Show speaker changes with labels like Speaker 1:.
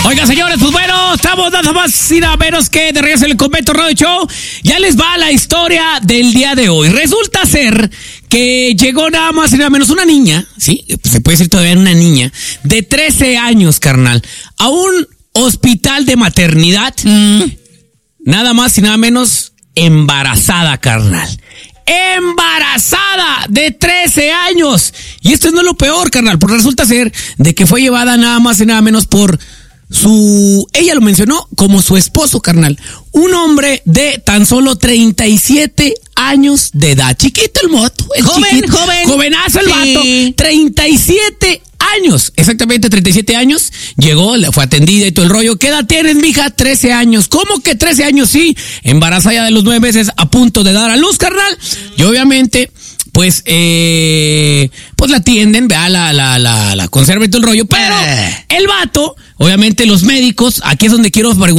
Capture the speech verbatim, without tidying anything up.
Speaker 1: Oiga, señores, pues bueno, estamos nada más y nada menos que de regreso en el Convento Radio Show. Ya les va la historia del día de hoy. Resulta ser que llegó nada más y nada menos una niña, ¿sí? Se puede decir todavía una niña, de trece años, carnal, a un hospital de maternidad, mm. nada más y nada menos embarazada, carnal. Embarazada de trece años. Y esto no es lo peor, carnal, porque resulta ser de que fue llevada nada más y nada menos por su, ella lo mencionó como su esposo, carnal. Un hombre de tan solo treinta y siete años de edad. Chiquito el moto. El
Speaker 2: joven,
Speaker 1: chiquito,
Speaker 2: joven.
Speaker 1: Jovenazo el
Speaker 2: Sí.
Speaker 1: vato. treinta y siete años. Exactamente treinta y siete años. Llegó, le fue atendida y todo el rollo. ¿Qué edad tienes, mija? trece años. ¿Cómo que trece años? Sí. Embarazada de los nueve meses, a punto de dar a luz, carnal. Y obviamente, pues, eh, pues la atienden, vea, la, la, la, la conserva y todo el rollo. Pero
Speaker 2: Eh.
Speaker 1: el vato, obviamente los médicos, aquí es donde quiero preguntar.